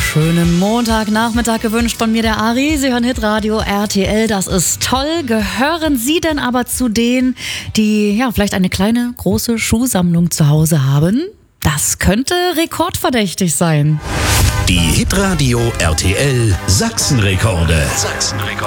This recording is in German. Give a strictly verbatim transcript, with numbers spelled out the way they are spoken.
Schönen Montagnachmittag gewünscht von mir, der Ari. Sie hören Hitradio R T L, das ist toll. Gehören Sie denn aber zu denen, die ja vielleicht eine kleine, große Schuhsammlung zu Hause haben? Das könnte rekordverdächtig sein. Die Hitradio R T L Sachsenrekorde. Sachsenrekorde.